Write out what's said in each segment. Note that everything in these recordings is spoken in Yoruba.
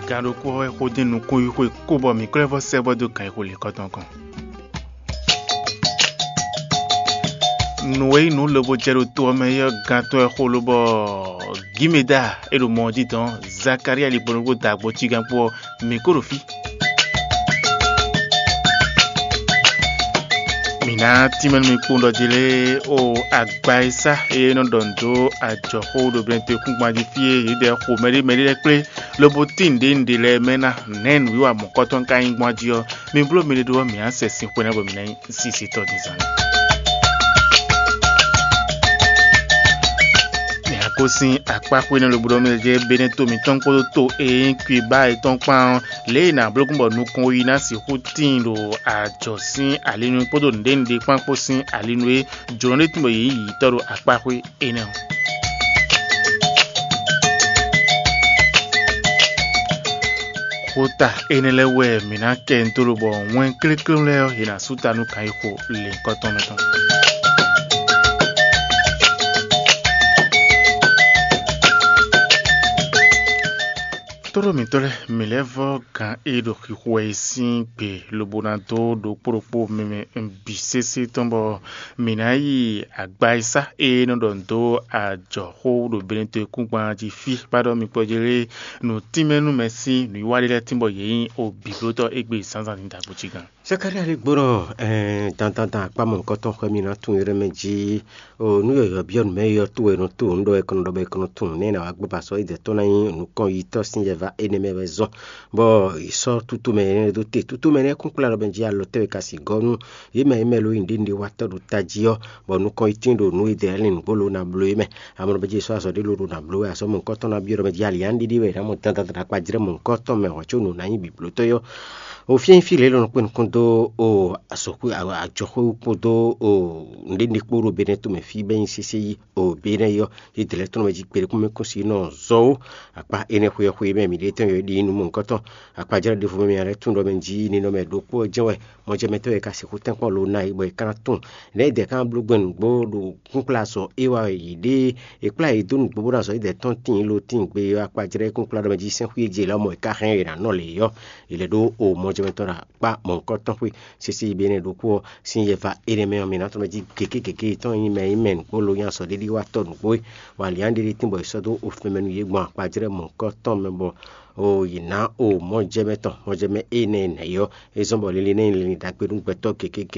garo ko e ko dinu ko bo mi clever sebo do kan ko le koton kan Noé nous le bojero to meilleur ganto e ko lo bo gimeda e lo mondi don Zakaria li bongo dagbo tigan po mikorofi Mina timen mi kundo jile o agbaisa e no dondo ajo ho do brente kunma di fie e de ko meri le pe lo botin de ndile mena nen wi wa mo koton kan gbaji o mi blo mi do mi asesin ko na bo mi na sisi to design Kosin akpakwe na lobudo meje beneto mi ton ko to e nkwi ba e ton pa le na blogun bo nu kon yi na si hutin do ajosin alinu podo ndende pan kosin alinu e jone timo yi toro akpakwe ena Kota enelewe mina ken toro bo wen klikun le ina sutanu kai ko le koton meton Toro mitole milevo kan edo kiwesin pe lobonato do poropo meme bisese tombo minayi agbaisa e no dondo ajoho do benete kunpa ji fi pado mi pojere no timenu mesi ni walile timbo yin o bibloto egbe sansan ni dagbochigan Zakaria le gboro tan pa mon koton ko mi na tun remeji o nu yo bion me yo tu e no tu ndo e kono do be kono tun ne na agbo paso ide to na yin nu kon yi to sin yeva eneme bezo bo iso tutu me do te tutu me ne kun kula do benji allo te kasi gonu yeme lo indi wato do tajio bo nu kon itindo nu ide alin bolo na blo me amon beji so aso de lo na blo aso mon koton na bioro meji ali andi di we na mon tan kwa jire mon koton me ho chunu na yin bibloto yo O fien file lo no kondo o asoku a joko kodo o ndindi kporo beneto me fi ben sisi o bene yo i teleton me jikpere kuma kosi no zo akpa ene kuyo me mi deton yo di nu mon koto akpa jara de fu me are tun do menji ni no me do ko jewe mo je meto e kasi ku ten ko lo na ibo e kan tun ne de kan blugben gbo do kun plaso e wa ide e kla e dun gbo na so ide ton tin lo tin gbe akpa jara kun kla do menji sen ku je la mo e ka hen ira no le yo ile do o mo Mentora pa mon koton wi sisi bene do ko sin ye fa ere me mi na to meji keke ton yin me men ko lo yan so de di wa ton ko wa li ande timbo so do o fe menu ye gbon pa jere mon koton me bo o yina o mo jeme ene ne yo ezombo le ne le da pe dun peto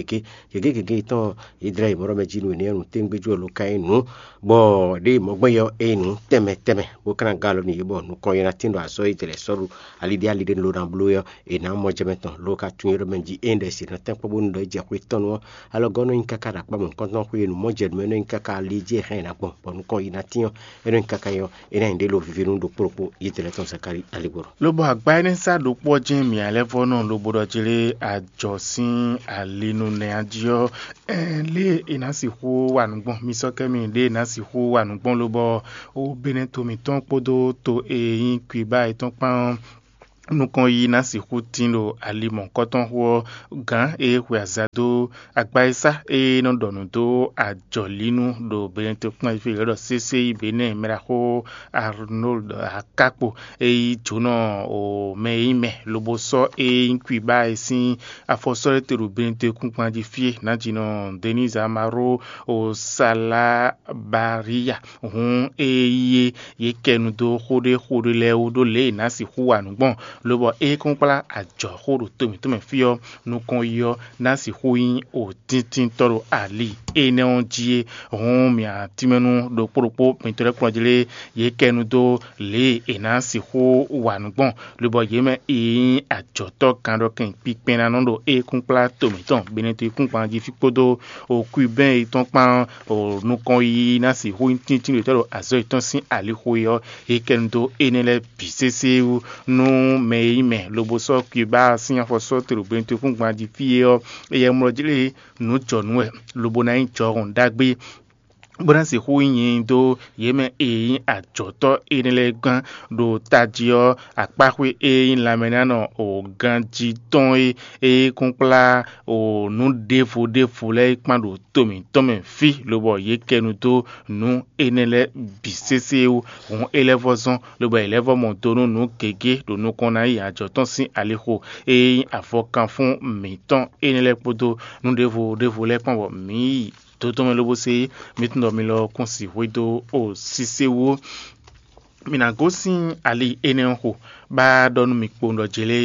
keke ton idrai moro meji nu ne run tengbeju lo kai nu bo de mo gbe yo enu teme bo kan galo ni bo nu ko yana tindo aso itere soru ali de lo ran blo yo e na mo jeme ton lo ka tun menji ende si na tempo bo ndo je ko ton wo alo gono in kaka da pa mo konton ko enu mo je me no in kaka li je hen na bon nu ko ina tiyo eno in kaka yo ina inde lo vivinu do propo itere ton sakari Lobo agbaye sa do po jin mi alevo no lobo do jire ajosin alinu ne adio le inasi ho wanugbon mi so kemi le inasi ho wanugbon lobo o beneto mi ton podo to eyin kwiba iton pan Nukon yi na si hutindo alimon koton ho gan e huazado agbaisa e non donudo ajolinu do benete kuma ife do sese ibene meraho Arnold akapo e jono o meime loboso e inkwiba esin afosore teru benete kuma ife na jino Denis Amaro o Sala Baria hun e ye kenudo hode le udo le na si huanugbon Lobo e kompala ajo horo tomi fio no kon yo na si hoyin o tintin toro ali ene onjie hon mi atimenu do poropo pintere klojele ye kenu do le ena si ho wanugbon lobo yeme e ajo to kan do ken pipena no do e kompala tomi ton benete kompa ji fipodo o kuben iton pan o no kon yi na si hoyin tintin toro azo iton sin ali hoyo e kenu do enele bisese no me lobo so kiba sin afoso tero bente fun gba di fie o eye mo jile no jonu e lobo na in joron dagbe bọ́dá sì hu yín do yémẹ èyí àjọtọ́ ìrìnlẹ̀ gan do tajọ́ àpáwé èyí lamẹ́nà ọ̀gán jí tán èyí kúnpla ònú défò lẹ́ kpando tòmítọ́mẹ̀ fi lóbọ̀ yé kẹnu tó nu ìrìnlẹ̀ bisese òun ẹlẹ́fọ́sán lóbọ̀ ẹlẹ́fọ́mọ̀ tó nù gègé lónú kọ́nà yìí àjọtọ́ sí àlékò èyí àfọkàn fún mìtán ìrìnlẹ̀ kpọ́tò nu défò lẹ́ kpọ́nbọ̀ mí tó mẹ lóbo se mítúndọ̀ mi lọ kún sí wédo ò síséwó minagosi ali enenho ba dɔnu mi kpo ŋdɔ dzele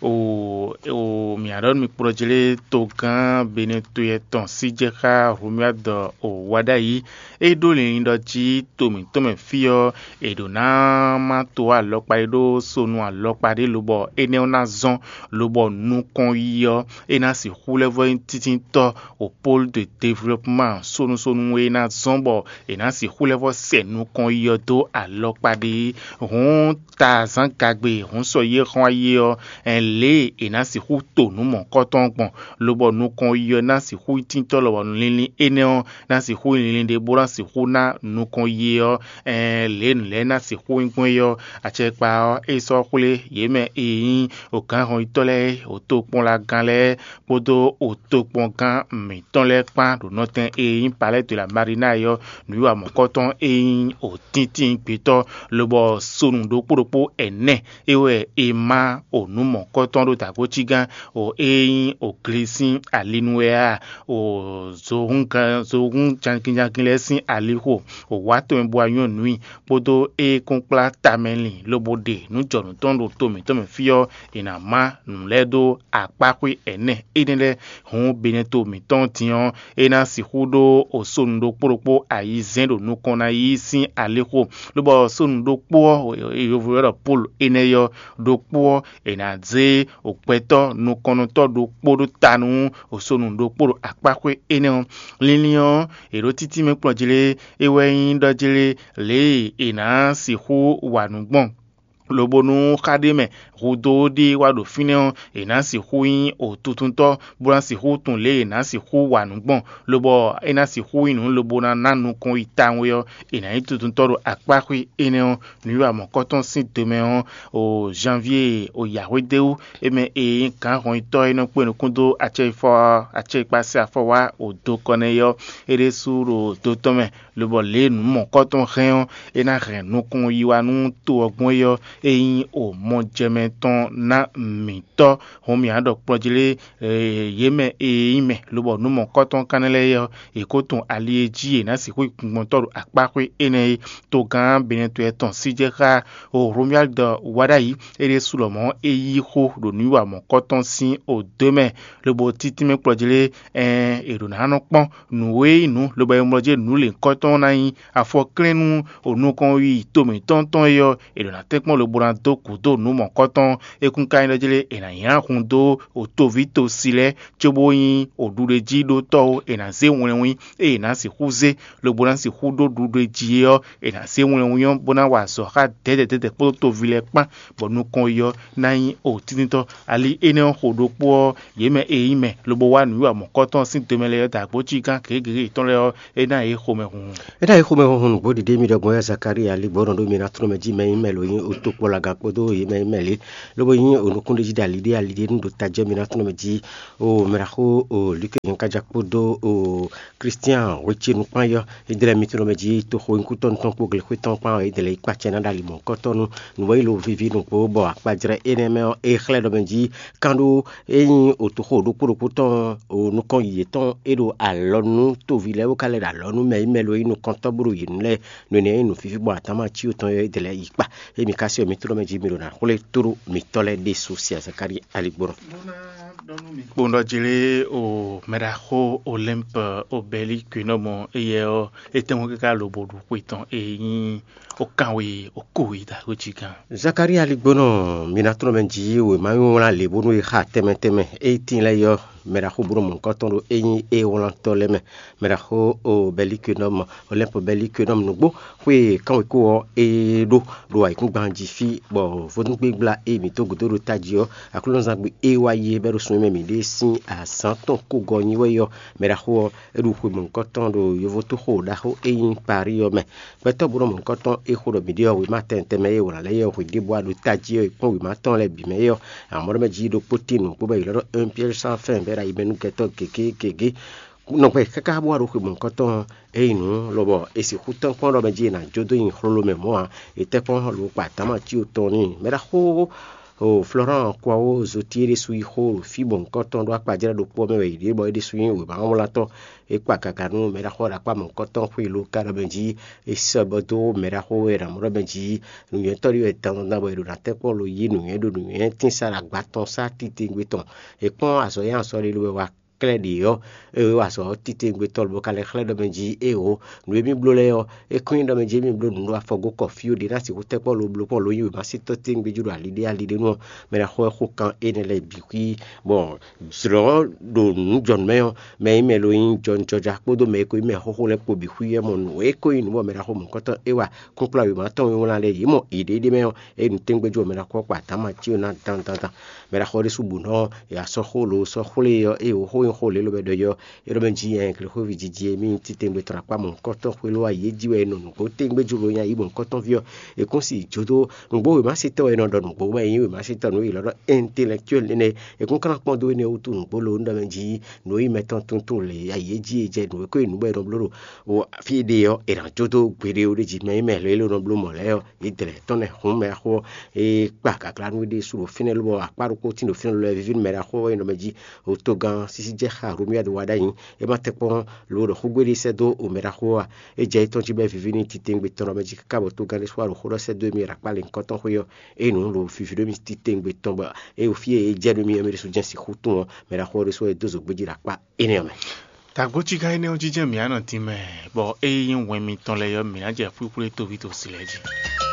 o mia dɔnu mi kpo ŋdɔ dzele to gã bene to yɛ tɔn si dze xa romia dɔ o wada yi eɖo le ŋdɔ dzi tome fiyɔ eɖo na ma to alɔkpa eɖo sonu alɔkpa de lobɔ enewo na zɔn lobɔ nukɔn yiyɔ ena si ƒu le vɔ tititɔ o pôle de développement sonu ena zɔn bɔ ena si ƒu le vɔ se nukɔn yiyɔ do alɔkpa de hun ta zan gagbe hun sɔ ye xɔn yeyɔ ɛnle ena si ƒu to numɔ kɔtɔn gbɔn lobɔ nukɔn yiyɔ na si ƒu titɔ lɔbɔ nulili enewo na si ƒu lili de bo na si ƒu na nukɔn yeyɔ ɛnle na si ƒu ŋgbɔn yɔ atsɛkpa esɔ ƒule yeme eyin o gã xɔn itɔ lɛ o to kpɔn la gã lɛ kpodo o to kpɔn gã mitɔ lɛ kpa do nɔtɛ eyin palɛ to la marina yɔ nuyi wa mɔkɔtɔn eyin o titi gbetɔ lobɔ sonu do kpɔɖokpɔ ene ewɛ ema o numɔ kɔtɔn do dagotsi gã o eyin o glisi alinuwɛa o zohun jankin lɛ si aliho o wato mi bo anyo nui kpodo ekun tameli lobo de nudzɔnu tɔn do tome fiyɔ ina ma nulɛ do akpakui ene enelɛ hun bene to mi tɔn tiɲɔ ena si ƒu do o sonu do kpɔɖokpɔ ayi zɛn do nukɔna yi si aliho lobɔ sonu do kpɔ yovo yɔrɔ pol eneyɔ do kpɔ ena dze o kpɛtɔ nukɔnutɔ do kpɔ do tanu o sonu do kpɔ do akpakui eneyɔ liliɔ eɖo titi mi kplɔ dzele ewɛ yin dɔ dzele le ena si ƒu wanugbɔn lobonu xaɖeme ʋudo de wa ɖo fi ne ena si ƒu yin o tutuntɔ bona si ƒu tun le ena si ƒu wanugbɔn lobɔ ena si ƒu yin nu lobo na nanu kɔn yi ta ŋu ena yi tutuntɔ do akpaxui ene nuyi amɔkɔtɔn si dome o janvier o yahuedewo eme eyin kan xɔn itɔ ene kpe nukudo atse ikpase afɔ wa o do kɔne yɔ ere su do totɔme lobɔ le numɔkɔtɔn xɛn ena xɛn nukun yi wa nu to ɔgbɔn yɔ eyin o mɔdzɛmɛtɔn na mitɔ homi aɖɔ kplɔdzile yeme eyin me lobɔ numɔkɔtɔn kanɛlɛ yɔ ekotun ali edzi ena si ƒu gbɔntɔ do akpaxui ene to gã benetɔ etɔn sidze xa o romia dɔ wada yi ere sulɔmɔ eyi xo do nuyi wa mɔkɔtɔn si o dome lobo titi me kplɔdzile eɖo na anɔ kpɔn nuwe nu lobo emlɔdze nu le kɔtɔn na yi afɔ klenu o nukɔn yi tome tɔntɔn yɔ eɖo na te kpɔn lobo na do kudo numɔ kɔtɔn ekunka yin dɔdzele ena yan kun do o tovi to si lɛ tsobo yin o ɖuɖe dzi do tɔwo ena ze ŋlɛwui eye na si ƒu ze lobo na si ƒu do ɖuɖe dzi yɔ ena ze ŋlɛwui yɔ bona wa zɔ xa dɛdɛ kpɔ tovi lɛ kpa bɔ nukɔn yɔ na yin o tititɔ ali ene xɔ do kpɔ yeme eyi me lobo wa nuyi wa mɔkɔtɔn si dome lɛ yɔ dagbotsi gã kegege tɔn lɛ yɔ ena ye xɔme hun. ena ye xɔme hun gbɔ dide mi ɖe gbɔ ya zakari ali gbɔ nɔ do mi na trɔ me dzi me yin me lo yin o to kpɔ la gakpo do yi me le lobo yin o nukun de dzi de ali de nu do ta dze mi na trɔ me dzi o meraxo o like yin kadza kpo do o christian wetsi nukpan yɔ edele mi trɔ me dzi to xɔ ŋkutɔ ntɔn kpo gele xɔtɔn kpan edele ikpatsɛ na dali mɔ kɔtɔ nu nuwɔ yi lo vivi nu kpo bɔ akpadzre ene me exlẽ dɔ me dzi kan do eyin o to xɔ do kpɔɖokpɔtɔn o nukɔn yi tɔn eɖo alɔnu tovi lɛ wo ka lɛ alɔnu me ime lo yin nukɔntɔ boro yi nu lɛ nene yin nu fifi bɔ atama tsi o tɔn yɔ edele ikpa emi kasi o mi trɔ me dzi mi do na xɔle toro mi tɔ lɛ de sosia zakari ali gbɔrɔ. kpondɔ dzele o mɛɖaxɔ olympe obeli kuinɔmɔ eye ete ŋu keka lobo do kpetɔn eyin o kanwe o kowe da o tsi kan. zakari ali gbɔnɔ mina trɔ me dzi o ma yɔ la lebo no ye xa tɛmɛtɛmɛ eti lɛ yɔ mɛɖaxɔ boro mɔ kɔtɔn do eyin ewɔlantɔ lɛ mɛ mɛɖaxɔ obeli kuinɔmɔ olympe obeli kuinɔmɔ nugbo ƒe kanwe ko eɖo do aikun gbãdzi fi bɔ vodungbe gbla emi to godo do ta dzi yɔ aklonzagbe ewa ye bɛ do suime mi de sin a santon ko gonyi weyo mera ho edu hu mon koton do yovo to ho da ho e pari yo me beto buro mon koton e ho do video we matin te me yo la le yo di bois do taji e pon we matin le bi me yo amoro me ji do potino po ba yo un pied sans fin bera ibenu keto keke no pe kaka bo ro mon koton e nu lobo e si hutan pon ro me ji na jodo in holo me mo e te pon lo pa tama ti o toni mera ho o Florent kwao zotiere sui ho fi bon koton do akpajira do po me we di bo di sui we ba mo la to e kwa kakanu mera ho ra kwa mon koton hu lo kara benji e sabodo mera ho era mo benji nu ye tori e tan na bo na te ko lo yi nu ye do nu ye tin sara gbaton sa titi gbeton e pon aso yan so le lo wa Claudio waso titi gbetol bo kale khledo benji o no mi blole yo e queen do benji mi blo ndo afogo coffee di nasi ko te ko lo blo ko lo yu ma sito ting be juru alide no me la ho kan ene le biwi bon zro do John meyo me lo in John Georgia ko do me ko me ho le ko biwi e mo no e ko in mo me la ho mo ko to e wa ko pla yu ma to yu la le yimo ide de meyo e nu ting be jo me la ko kwa ta ma ti na tan me la ho de subu no ya so ho le yo e o ho le lo be do yo e ro benji en ke ho viji mi ti tembe tra pa mon koton ko lo aye jiwe no ko tembe juro yan ibon koton vio e kon si jodo ngbo we ma se to e no do ngbo ba yin we ma se to no lo intellectuel ne e kon kan pon do ne o tu ngbo lo ndo benji no yi meton tun le aye ji je no ko inu be do lo o fi de yo e ran jodo gbere o de ji me le lo no blo mo le yo e tele ton e hon me ho e pa ka klan we de su final bo akparu ko tin do final le vivin me ra ho e no benji o to gan si je rumia do wada yin e ma te pon lo ro hugweri se do o mera ho e je ton ti be vivini titing be ton magic ka bo to gan soir ho se 2000 rakpa le koton ho yo e no lo fifi mi titing be ton ba e o fie e je mi e so jensi hutun mera ho re so e dozo gbeji rakpa ene me tagbochi ga ene ojije mi ana ti me bo e yin wen mi ton le yo mi na je pupure to bi to sileji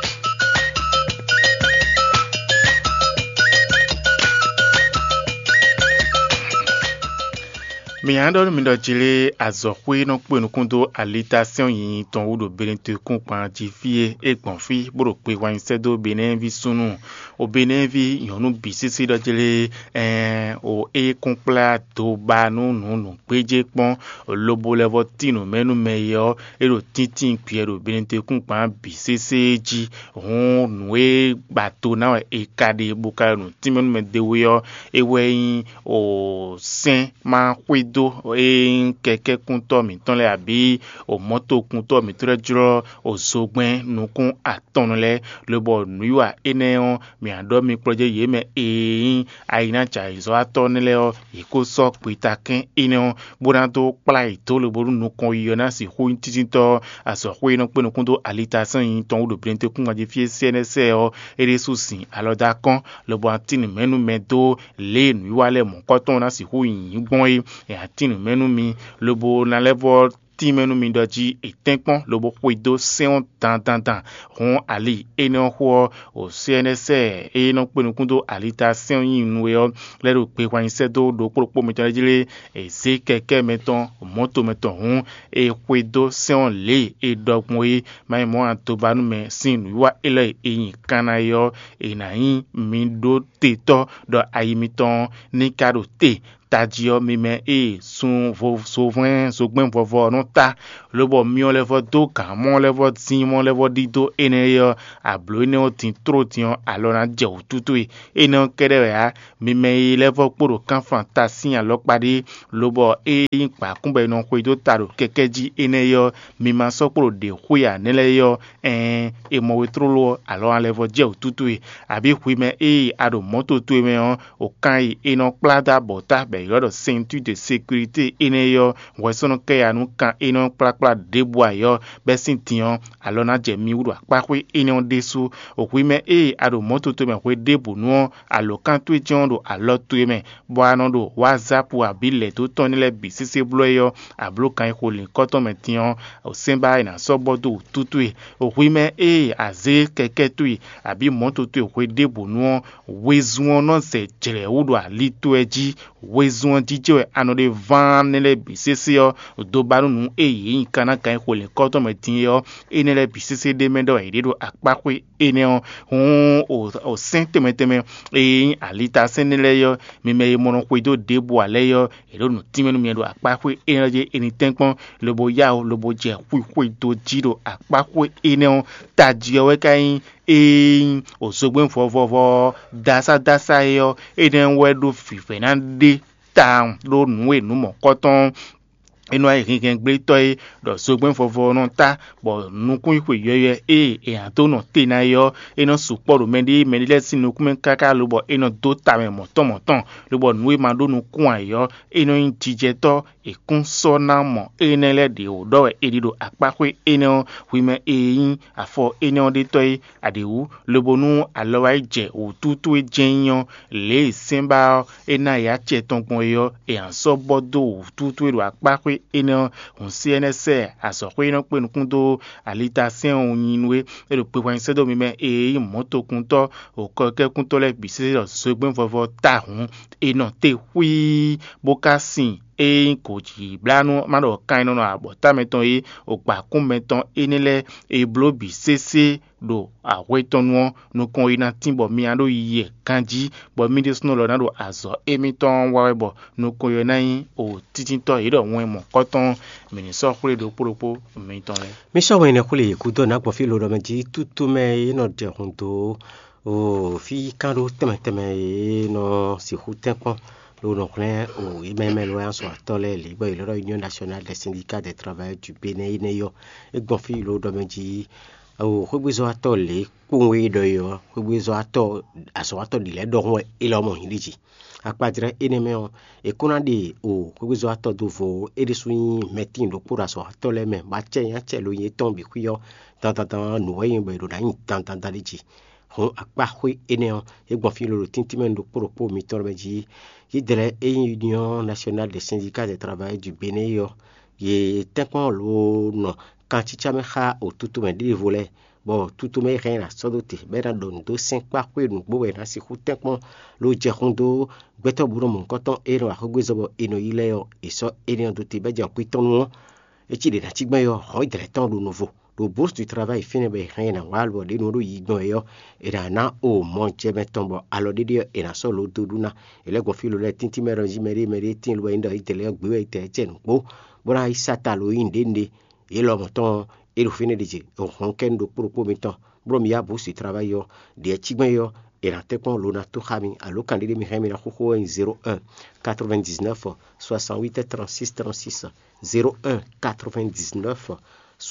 mi ando mi do jile azokwe no pe no kundo alitation yin ton wo benin te kun pan ji fie egbon fi boro pe wa insedo benin vi sunu o benin vi yonu bisisi do jile o e compla to ba no peje pon lobo levo tinu menu meyo ero tintin piero benin te kun pan bisisi ji hon nwe bato na e kade buka no timenu me dewo ewe yin o sen ma kwedo e keke kunto mi ton le abi o moto kunto mi tre juro o zogben nukun atonle lobo nuwa eneon mi ando mi projet ye me aina cha izo atonle o iko so pitakin eneon boranto pla ito lobo nukun yona si hu titinto aso hu no pe nukun do alitation yin ton wo do brente kun aje fie CNS o ere susin aloda kan lobo antini menu medo le nuwa le mon koton na si hu yin gbon e tinu menu mi lobo na level ti menu mi doji etenpon lobo kwedo seon tan hon ali ene ho o CNS e no penu kundo alita seon yin nu yo lero pe kwa insedo do popo mi tan jile e se keke meton moto meton hon e kwedo seon le e dogbon e mai mo antobanu me sin wa ele eyin kanayo e na yin mi do teto do ayimiton ni kado te tajio mime e sun souverain zogben vovo non ta lobo mion levo do ka mon levo timon levo dido eneyo ablo ne o tin tro tion alona je otutu e non kede ya mime levo poro kan fantasin alopade lobo e pa kunbe non ko do taro kekeji eneyo mima so poro de huya neleyo e mo wetrolo alona levo je otutu abi huime e ado moto tu me o kan e non plada bota yodo ceinture de sécurité eneyo wesono ke anu kan eno plakpla deboa yo besin tion alona jemi wuru apakwe eno desu okwime ado moto to me kwe debo no alokan to tion do alotu me boano do whatsapp abile to tonile bisisi bloyo ablo kan ko le koto me tion o semba ina sobodo tutu okwime aze keke tu abi moto to kwe debo no wezuon no se jere wudu alito eji we besoin DJ anode van nele bisese yo do banu nu yin kana kan ko le ko to metin yo enele bisese de mendo e do akpakwe ene o sente meteme alita senele yo me mono ko do debo ale yo e do nu timenu mi do akpakwe ene eni tenpon lobo ya o lobo je ku do jiro akpakwe ene taji o kai osogben fofofo dasa yo eden wedo fifenande ta lo nu enu mo koton inu ayi kinken gbe toy do sogben fofo no ta bo nukun ipe yeye to no te na yo eno suporo mendi lesin nukun kaka lo bo eno do ta me moton lo bo nu ma do nukun ayo eno jije to ekun so na mo enele de o do edido apakwe eno wime afo eno de toy adewu lo bo nu alowa ije otutu ejenyan le semba ena ya chetonpon yo anso bodo otutu ero apakwe eno on CNS asokwe no pe nkundo alita sen oyinwe ero pe wan sedo mi me moto kunto o koke kunto le bise so gben fofo ta hun eno te hui bokasin ko ji blanu mado kaino no abota meton ogba kun meton enile blobi cc do awetonu no kon ina timbo mi ando ye kanji bo mi desno lo na do azo emiton wawebo no kon yo nan o titinto iro won mo koton mi so kure do poropo mi ton le mi so wene kule ku do na gbo fi lo do meji tutu me ino de hundo o fi kando teme no si hutenpon le Noclin ou même loin soit tolé les boy l'Union nationale des syndicats des travailleurs du Bénin neyo et gonfi lo domenji au rebezo atolé kunwe doyo rebezo ato aso ato dile dormo ilo mo hiliji akpadre eneme e kunande o rebezo ato dovo e de suin metin do pour aso atolé me ba chen lo yin tombi kuyo tan no yin be do dan tan daliji hon akpahwe eneo e gonfi lo tintimendo pour mi torbeji yidere Union nationale des syndicats des travailleurs du Bénin yo ye tekon lo no kanchichame ha o tutume di volé bon tutume rien à sodote bera don do 5 pa kwe nu bo na si hutekon lo je hondo gbeto buro mon koton ero ahogwezo eno ile yo iso eno do te beja kwiton no e ti de na tigba yo ho idere ton lo nouveau le bourse du travail fine be rien à walbo de no yigbon yo e na o mon chebe tombo alo de dio e na solo duduna e le gonfi lo le tinti meronji meri tin lo inda itele gbe ite chen po bora isata lo indende e lo moton e lo fine de o honkendo pour meton bro mi ya bourse du travail yo de tigba yo et la tekon lona to khami alo kandide mi khami na khoko 01 99 68 36 36 01 99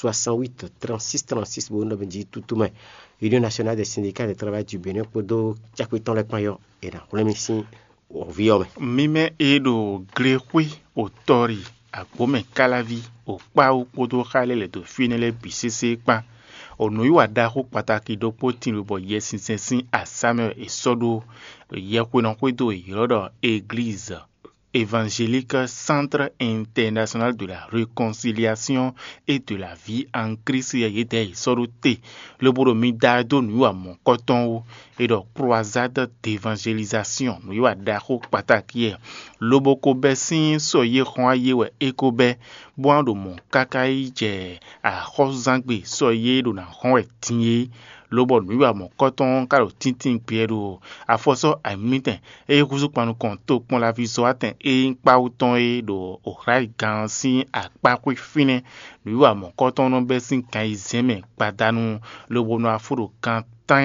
68 36 36 bon benji tutume Union nationale des syndicats de travail du Bénin podo chakuiton le payo et na le misi o viome mime edo grekwi otori akome kalavi o pa o podo khale le do finele bisese pa ono yiwa da ko pataki do potin lo bo yesinsensin asame esodo yekwe kwe do yodo église évangélique Centre international de la réconciliation et de la vie en Christ yete sorote le bodo mi da do nuwa mon coton et de croisade d'évangélisation nuwa da ko pataki loboko besin soye khoye we ekobe boando mon kakai je a khozangbe soye do na khon etinye lobo nuwa mon coton karo tintin piero afoso amiten e kuzu panu konto pon la viso aten e pa uton e do orai gansi apakwe fine nuwa mon coton no besin kan izeme padanu lobo no afuro kan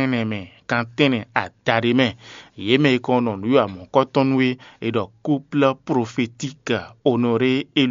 kantene adareme yeme kono nuwa mon coton we e do couple prophétique honoré et